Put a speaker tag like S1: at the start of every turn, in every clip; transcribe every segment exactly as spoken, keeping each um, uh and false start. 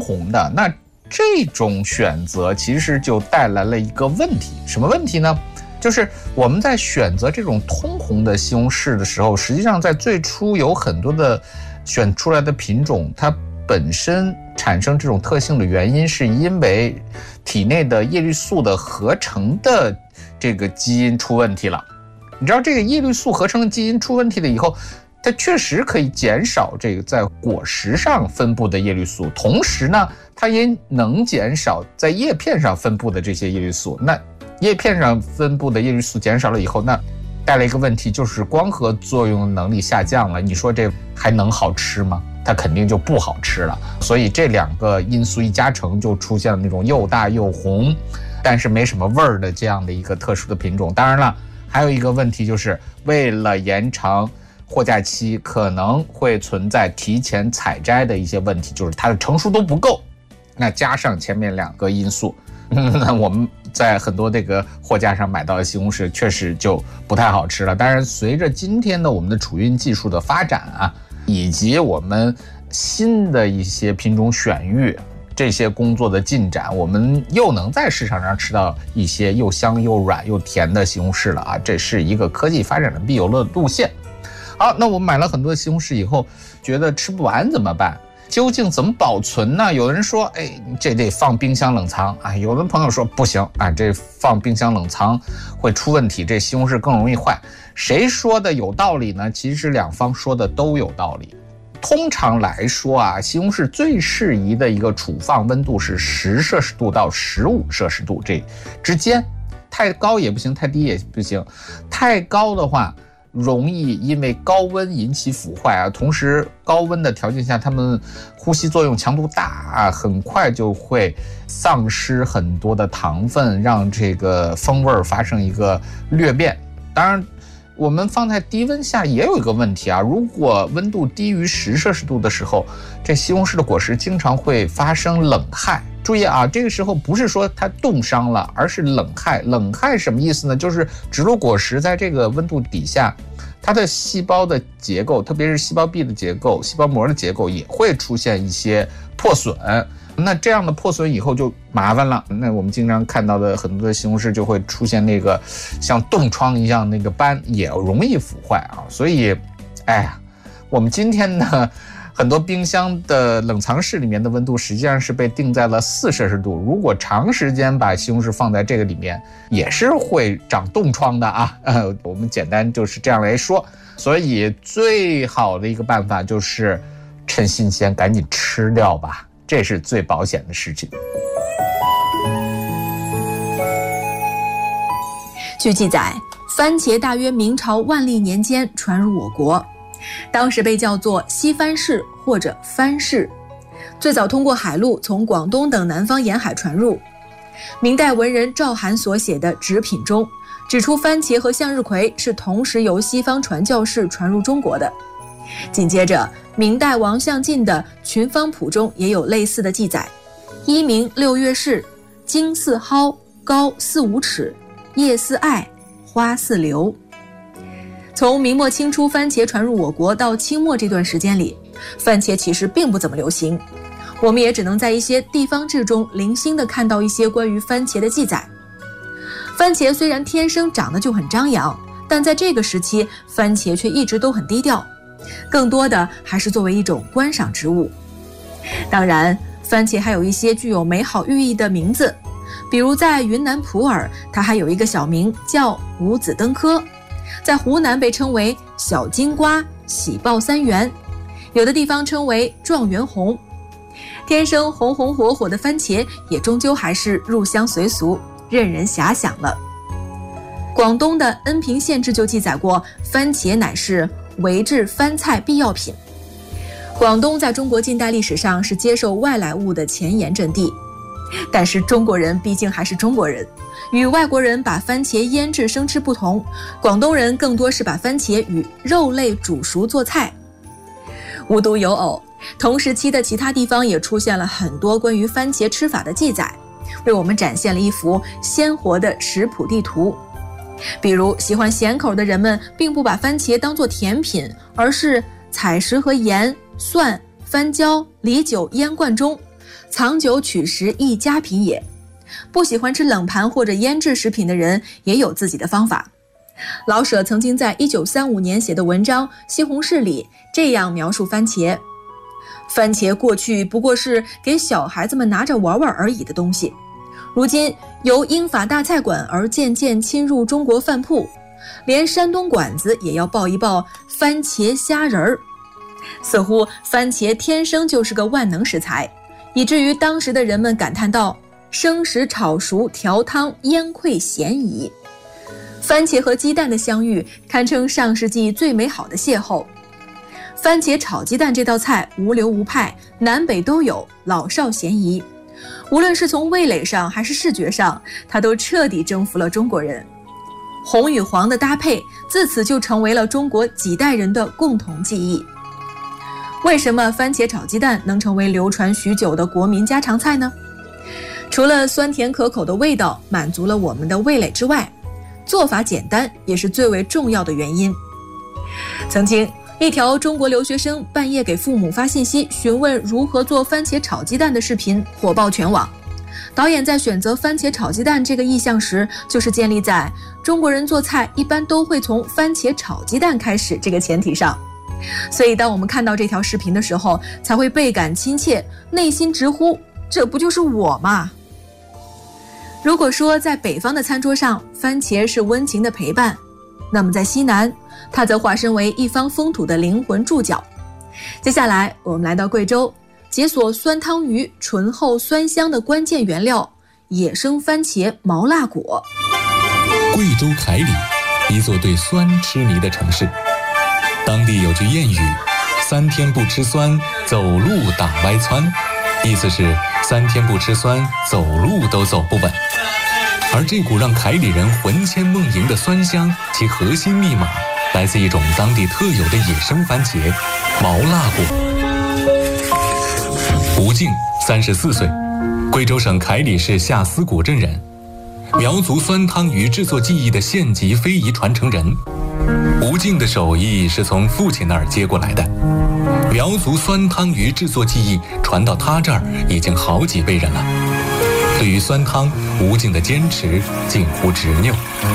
S1: 红的，那这种选择其实就带来了一个问题，什么问题呢？就是我们在选择这种通红的西红柿的时候，实际上在最初有很多的选出来的品种，它本身产生这种特性的原因是因为体内的叶绿素的合成的这个基因出问题了。你知道这个叶绿素合成的基因出问题了以后，它确实可以减少这个在果实上分布的叶绿素，同时呢，它也能减少在叶片上分布的这些叶绿素。那叶片上分布的叶绿素减少了以后，那带来一个问题，就是光合作用能力下降了。你说这还能好吃吗？它肯定就不好吃了。所以这两个因素一加成，就出现了那种又大又红，但是没什么味儿的这样的一个特殊的品种。当然了，还有一个问题就是为了延长货架期，可能会存在提前采摘的一些问题，就是它的成熟度不够。那加上前面两个因素，那我们在很多这个货架上买到的西红柿确实就不太好吃了。当然，随着今天的我们的储运技术的发展啊，以及我们新的一些品种选育这些工作的进展，我们又能在市场上吃到一些又香又软又甜的西红柿了啊！这是一个科技发展的必由的路线。好，那我们买了很多西红柿以后，觉得吃不完怎么办？究竟怎么保存呢？有的人说，哎，这得放冰箱冷藏啊。有的朋友说不行啊，这放冰箱冷藏会出问题，这西红柿更容易坏。谁说的有道理呢？其实两方说的都有道理。通常来说啊，西红柿最适宜的一个储放温度是十摄氏度到十五摄氏度这之间，太高也不行，太低也不行。太高的话，容易因为高温引起腐坏啊，同时高温的条件下，它们呼吸作用强度大啊，很快就会丧失很多的糖分，让这个风味发生一个略变。当然，我们放在低温下也有一个问题啊，如果温度低于十摄氏度的时候，这西红柿的果实经常会发生冷害。注意啊，这个时候不是说它冻伤了，而是冷害。冷害什么意思呢？就是植入果实在这个温度底下，它的细胞的结构，特别是细胞壁的结构、细胞膜的结构也会出现一些破损。那这样的破损以后就麻烦了，那我们经常看到的很多的西红柿就会出现那个像冻疮一样那个斑，也容易腐坏啊。所以，哎呀，我们今天呢，很多冰箱的冷藏室里面的温度实际上是被定在了四摄氏度。如果长时间把西红柿放在这个里面，也是会长冻疮的啊。呃，我们简单就是这样来说。所以最好的一个办法就是趁新鲜赶紧吃掉吧。这是最保险的事情。
S2: 据记载，番茄大约明朝万历年间传入我国，当时被叫做西番柿或者番柿，最早通过海路从广东等南方沿海传入。明代文人赵涵所写的《植品》中指出，番茄和向日葵是同时由西方传教士传入中国的。紧接着，明代王相进的《群芳谱》中也有类似的记载：一名六月柿，茎似蒿，高四五尺，叶似艾，花似柳。从明末清初番茄传入我国到清末这段时间里，番茄其实并不怎么流行，我们也只能在一些地方志中零星地看到一些关于番茄的记载。番茄虽然天生长得就很张扬，但在这个时期，番茄却一直都很低调，更多的还是作为一种观赏植物。当然，番茄还有一些具有美好寓意的名字，比如在云南普洱，它还有一个小名叫五子登科，在湖南被称为小金瓜、喜报三元，有的地方称为状元红。天生红红火火的番茄也终究还是入乡随俗，任人遐想了。广东的恩平县志就记载过，番茄乃是为制番菜必要品。广东在中国近代历史上是接受外来物的前沿阵地，但是中国人毕竟还是中国人，与外国人把番茄腌制生吃不同，广东人更多是把番茄与肉类煮熟做菜。无独有偶，同时期的其他地方也出现了很多关于番茄吃法的记载，为我们展现了一幅鲜活的食谱地图。比如喜欢咸口的人们并不把番茄当作甜品，而是采食和盐、蒜、番椒、梨酒腌罐中， 藏酒取食亦佳品也。不喜欢吃冷盘或者腌制食品的人也有自己的方法。老舍曾经在一九三五年写的文章《西红柿》里这样描述番茄：番茄过去不过是给小孩子们拿着玩玩而已的东西，如今由英法大菜馆而渐渐侵入中国饭铺，连山东馆子也要爆一爆番茄虾仁儿。似乎番茄天生就是个万能食材，以至于当时的人们感叹道：生食炒熟调汤腌烩咸宜。番茄和鸡蛋的相遇堪称上世纪最美好的邂逅。番茄炒鸡蛋这道菜无流无派，南北都有，老少咸宜。无论是从味蕾上还是视觉上，它都彻底征服了中国人。红与黄的搭配自此就成为了中国几代人的共同记忆。为什么番茄炒鸡蛋能成为流传许久的国民家常菜呢？除了酸甜可口的味道满足了我们的味蕾之外，做法简单也是最为重要的原因。曾经一条中国留学生半夜给父母发信息询问如何做番茄炒鸡蛋的视频火爆全网。导演在选择番茄炒鸡蛋这个意象时，就是建立在中国人做菜一般都会从番茄炒鸡蛋开始这个前提上。所以当我们看到这条视频的时候，才会倍感亲切，内心直呼这不就是我吗？如果说在北方的餐桌上，番茄是温情的陪伴，那么在西南，它则化身为一方风土的灵魂注脚。接下来我们来到贵州，解锁酸汤鱼醇厚酸香的关键原料——野生番茄毛辣果。
S3: 贵州凯里，一座对酸痴迷的城市。当地有句谚语：三天不吃酸，走路打歪窜，意思是三天不吃酸，走路都走不稳。而这股让凯里人魂牵梦萦的酸香，其核心密码来自一种当地特有的野生番茄——毛辣果。吴静，三十四岁，贵州省凯里市下司古镇人，苗族酸汤鱼制作技艺的县级非遗传承人。吴静的手艺是从父亲那儿接过来的，苗族酸汤鱼制作技艺传到他这儿已经好几辈人了。对于酸汤，吴静的坚持近乎执拗。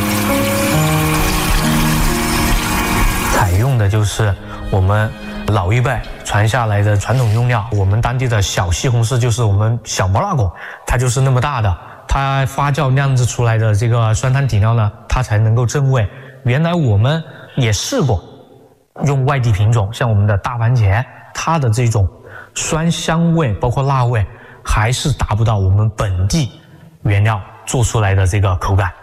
S4: 采用的就是我们老一辈传下来的传统用料，我们当地的小西红柿就是我们小毛辣果，它就是那么大的，它发酵酿制出来的这个酸汤底料呢，它才能够正味。原来我们也试过用外地品种，像我们的大番茄，它的这种酸香味包括辣味还是达不到我们本地原料做出来的这个口感。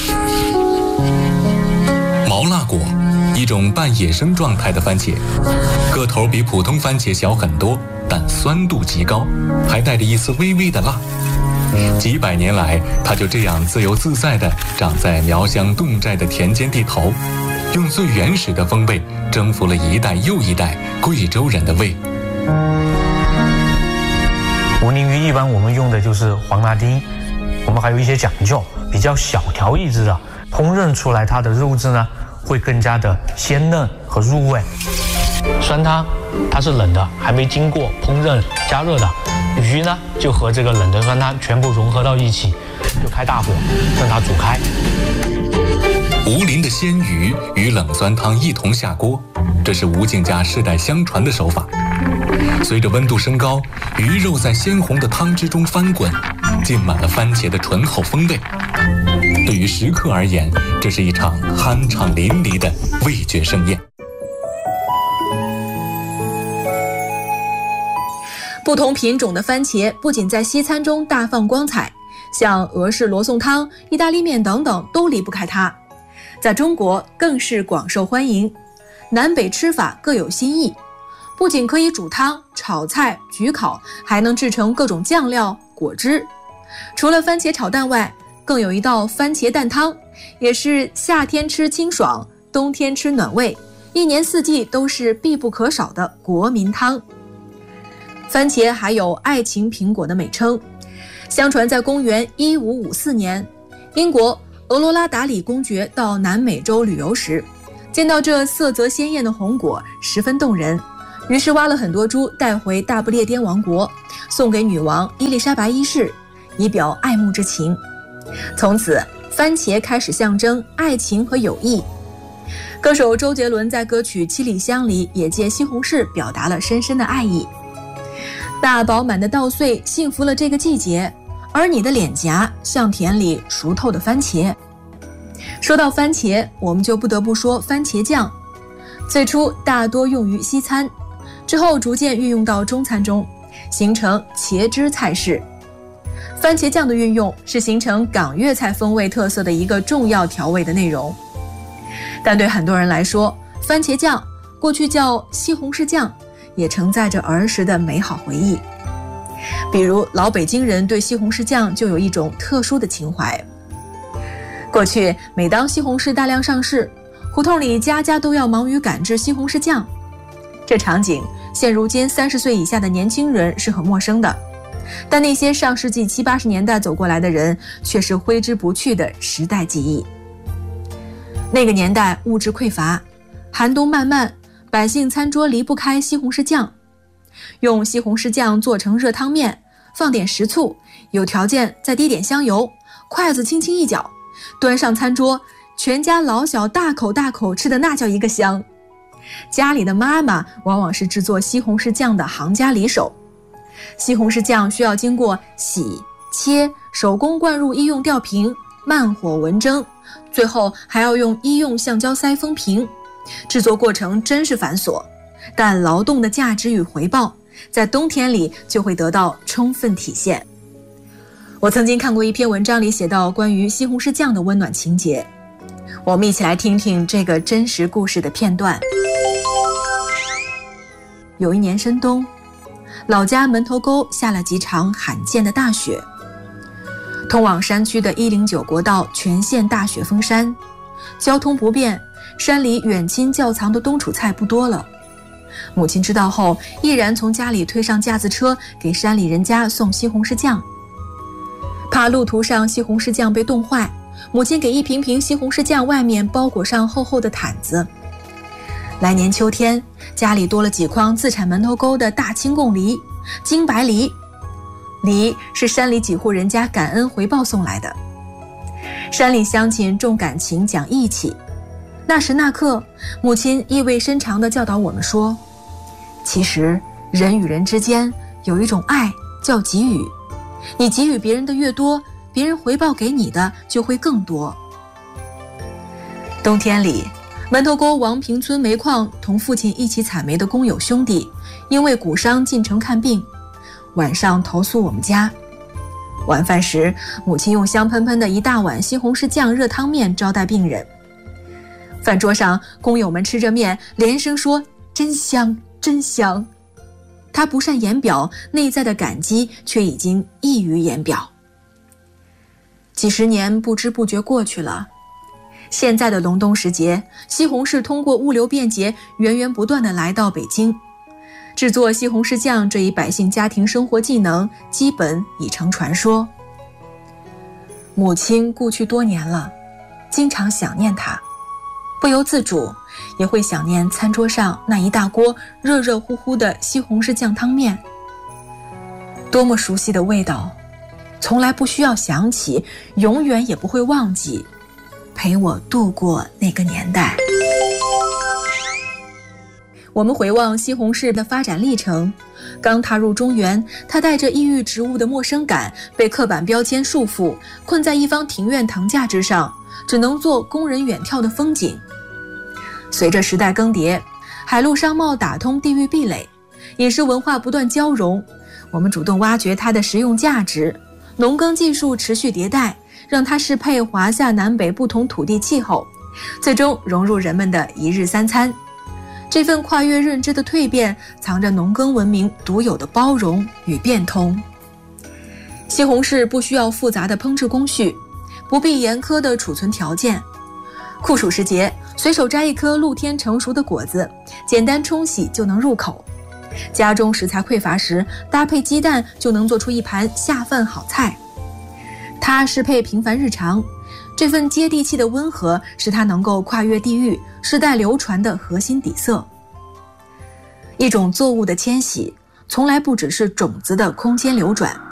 S3: 毛辣果，一种半野生状态的番茄，个头比普通番茄小很多，但酸度极高，还带着一丝微微的辣。几百年来，它就这样自由自在地长在苗乡侗寨的田间地头，用最原始的风味征服了一代又一代贵州人的胃。
S4: 吴宁鱼一般我们用的就是黄辣丁，我们还有一些讲究，比较小条一只的，烹饪出来它的肉质呢会更加的鲜嫩和入味。酸汤它是冷的，还没经过烹饪加热的，鱼呢就和这个冷的酸汤全部融合到一起，就开大火让它煮开。
S3: 吴林的鲜鱼与冷酸汤一同下锅，这是吴静家世代相传的手法。随着温度升高，鱼肉在鲜红的汤汁中翻滚，浸满了番茄的醇厚风味。对于食客而言，这是一场酣畅淋漓的味觉盛宴。
S2: 不同品种的番茄不仅在西餐中大放光彩，像俄式罗宋汤、意大利面等等都离不开它。在中国更是广受欢迎，南北吃法各有新意，不仅可以煮汤、炒菜、焗烤，还能制成各种酱料、果汁。除了番茄炒蛋外，更有一道番茄蛋汤，也是夏天吃清爽，冬天吃暖胃，一年四季都是必不可少的国民汤。番茄还有爱情苹果的美称。相传在公元一五五四年，英国俄罗拉达里公爵到南美洲旅游时，见到这色泽鲜艳的红果，十分动人， 于是挖了很多株带回大不列颠王国，送给女王伊丽莎白一世，以表爱慕之情。从此，番茄开始象征爱情和友谊。歌手周杰伦在歌曲《七里香》里也借西红柿表达了深深的爱意。大饱满的稻穗幸福了这个季节，而你的脸颊像田里熟透的番茄。说到番茄，我们就不得不说番茄酱。最初大多用于西餐，之后逐渐运用到中餐中，形成茄汁菜式。番茄酱的运用是形成港粤菜风味特色的一个重要调味的内容。但对很多人来说，番茄酱过去叫西红柿酱，也承载着儿时的美好回忆。比如老北京人对西红柿酱就有一种特殊的情怀。过去每当西红柿大量上市，胡同里家家都要忙于赶制西红柿酱。这场景现如今三十岁以下的年轻人是很陌生的，但那些上世纪七八十年代走过来的人却是挥之不去的时代记忆。那个年代物质匮乏，寒冬漫漫，百姓餐桌离不开西红柿酱。用西红柿酱做成热汤面，放点食醋，有条件再滴点香油，筷子轻轻一搅，端上餐桌，全家老小大口大口吃的那叫一个香。家里的妈妈往往是制作西红柿酱的行家里手。西红柿酱需要经过洗、切，手工灌入医用吊瓶，慢火文蒸，最后还要用医用橡胶塞封瓶。制作过程真是繁琐，但劳动的价值与回报在冬天里就会得到充分体现。我曾经看过一篇文章里写到关于西红柿酱的温暖情节，我们一起来听听这个真实故事的片段。有一年深冬，老家门头沟下了几场罕见的大雪，通往山区的一零九国道全线大雪封山，交通不便，山里远亲窖藏的冬储菜不多了。母亲知道后，毅然从家里推上架子车，给山里人家送西红柿酱。怕路途上西红柿酱被冻坏，母亲给一瓶瓶西红柿酱外面包裹上厚厚的毯子。来年秋天，家里多了几筐自产门头沟的大青贡梨、金白梨。梨是山里几户人家感恩回报送来的。山里乡亲重感情讲义气，那时那刻，母亲意味深长地教导我们说，其实人与人之间有一种爱叫给予，你给予别人的越多，别人回报给你的就会更多。冬天里，门头沟王平村煤矿同父亲一起采煤的工友兄弟因为骨伤进城看病，晚上投宿我们家。晚饭时，母亲用香喷喷的一大碗西红柿酱热汤面招待病人。饭桌上，工友们吃着面，连声说真香真香。他不善言表，内在的感激却已经溢于言表。几十年不知不觉过去了，现在的隆冬时节，西红柿通过物流便捷，源源不断地来到北京。制作西红柿酱这一百姓家庭生活技能基本已成传说。母亲故去多年了，经常想念她，不由自主也会想念餐桌上那一大锅热热乎乎的西红柿酱汤面。多么熟悉的味道，从来不需要想起，永远也不会忘记，陪我度过那个年代。我们回望西红柿的发展历程，刚踏入中原，它带着异域植物的陌生感，被刻板标签束缚，困在一方庭院藤架之上，只能做供人远眺的风景。随着时代更迭，海陆商贸打通地域壁垒，饮食文化不断交融，我们主动挖掘它的实用价值，农耕技术持续迭代，让它适配华夏南北不同土地气候，最终融入人们的一日三餐。这份跨越认知的蜕变，藏着农耕文明独有的包容与变通。西红柿不需要复杂的烹制工序，不必严苛的储存条件。酷暑时节，随手摘一颗露天成熟的果子，简单冲洗就能入口。家中食材匮乏时，搭配鸡蛋就能做出一盘下饭好菜。它适配平凡日常，这份接地气的温和是它能够跨越地域、世代流传的核心底色。 一种作物的迁徙从来不只是种子的空间流转，